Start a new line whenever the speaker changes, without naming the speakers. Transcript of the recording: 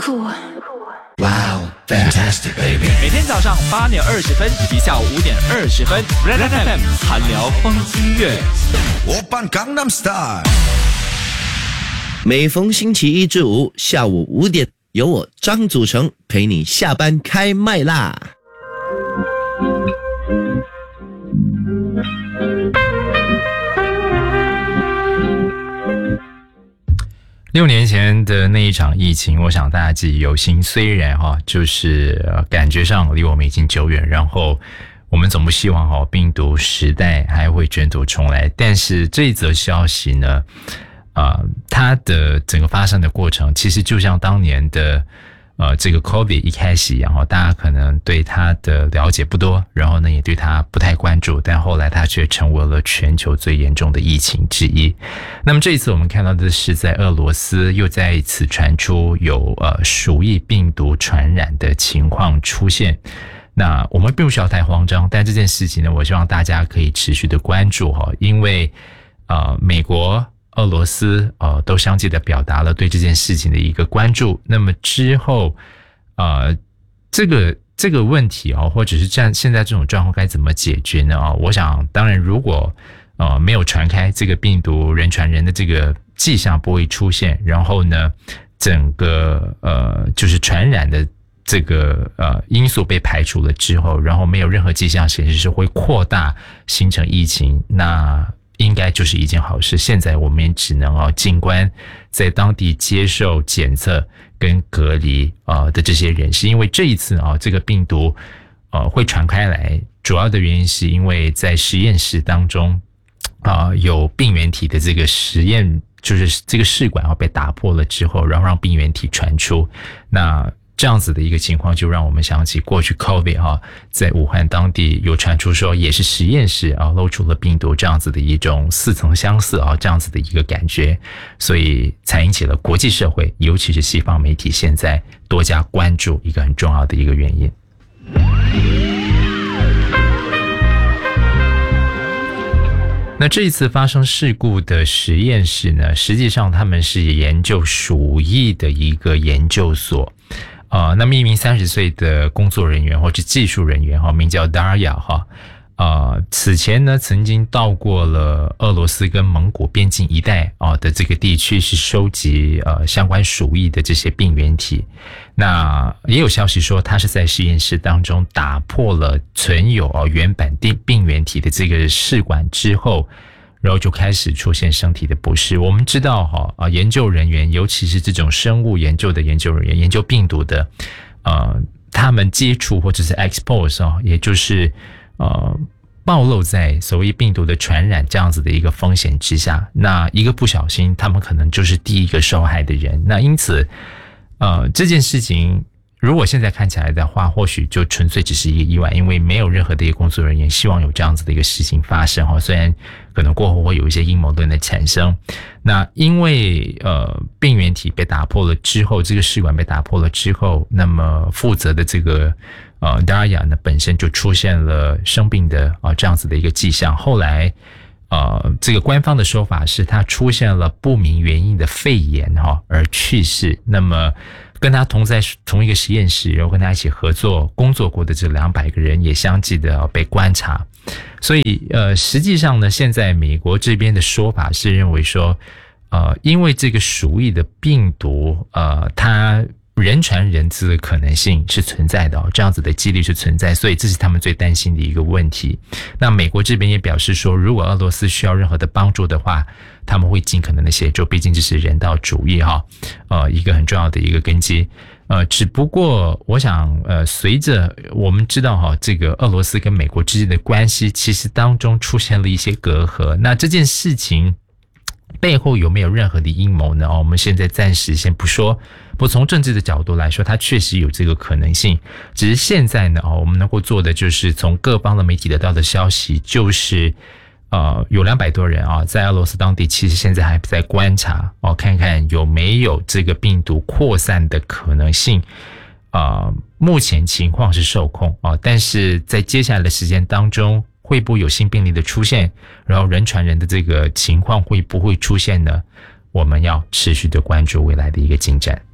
酷。
Wow, fantastic, baby.
每天早上8点20分及下午5点20分 ，Red FM 韩聊风音乐。
오빤 강남 스타일.
每逢星期一至五下午5点，由我张祖成陪你下班开麦啦。
6年前的那一场疫情，我想大家记忆犹新。虽然就是感觉上离我们已经久远，然后我们总不希望病毒时代还会卷土重来。但是这一则消息呢，它的整个发生的过程，其实就像当年的这个 COVID 一开始一样，大家可能对它的了解不多，然后呢也对它不太关注，但后来它却成为了全球最严重的疫情之一。那么这一次我们看到的是，在俄罗斯又再一次传出有鼠疫病毒传染的情况出现。那我们并不需要太慌张，但这件事情呢，我希望大家可以持续的关注，因为美国俄罗斯都相继的表达了对这件事情的一个关注。那么之后这个问题或者是现在这种状况该怎么解决呢？我想当然如果没有传开这个病毒人传人的这个迹象不会出现，然后呢整个就是传染的这个因素被排除了之后，然后没有任何迹象显示是会扩大形成疫情，那应该就是一件好事。现在我们也只能静观在当地接受检测跟隔离的这些人士，因为这一次这个病毒会传开来，主要的原因是因为在实验室当中有病原体的这个实验，就是这个试管被打破了之后，然后让病原体传出。那这样子的一个情况就让我们想起过去 COVID 在武汉当地有传出说也是实验室露出了病毒，这样子的一种似曾相似这样子的一个感觉，所以才引起了国际社会尤其是西方媒体现在多加关注一个很重要的一个原因。那这一次发生事故的实验室呢，实际上他们是研究鼠疫的一个研究所。那么一名30岁的工作人员或者技术人员名叫 Darya 此前呢曾经到过了俄罗斯跟蒙古边境一带的这个地区，是收集相关鼠疫的这些病原体。那也有消息说他是在实验室当中打破了存有原版病原体的这个试管之后，然后就开始出现身体的不适。我们知道研究人员，尤其是这种生物研究的研究人员，研究病毒的他们接触或者是 expose 也就是暴露在所谓病毒的传染这样子的一个风险之下，那一个不小心他们可能就是第一个受害的人。那因此这件事情如果现在看起来的话，或许就纯粹只是一个意外，因为没有任何的一个工作人员希望有这样子的一个事情发生虽然可能过后会有一些阴谋论的产生。那因为病原体被打破了之后，这个试管被打破了之后，那么负责的这个Darya 呢本身就出现了生病的这样子的一个迹象。后来这个官方的说法是他出现了不明原因的肺炎而去世。那么跟他在同一个实验室，然后跟他一起合作工作过的这200个人也相继的被观察。所以实际上呢，现在美国这边的说法是认为说因为这个鼠疫的病毒它人传人这个可能性是存在的这样子的几率是存在，所以这是他们最担心的一个问题。那美国这边也表示说，如果俄罗斯需要任何的帮助的话，他们会尽可能的协助，毕竟这是人道主义一个很重要的一个根基。只不过我想随着我们知道这个俄罗斯跟美国之间的关系其实当中出现了一些隔阂，那这件事情背后有没有任何的阴谋呢？我们现在暂时先不说，不过从政治的角度来说，它确实有这个可能性。只是现在呢我们能够做的就是从各方的媒体得到的消息，就是有200多人在俄罗斯当地其实现在还在观察看看有没有这个病毒扩散的可能性。目前情况是受控但是在接下来的时间当中，会不会有新病例的出现，然后人传人的这个情况会不会出现呢？我们要持续的关注未来的一个进展。